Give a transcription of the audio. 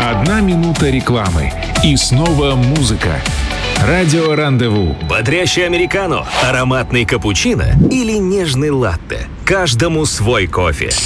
1 минута рекламы. И снова музыка. Радио Рандеву. Бодрящий американо, ароматный капучино или нежный латте. Каждому свой кофе.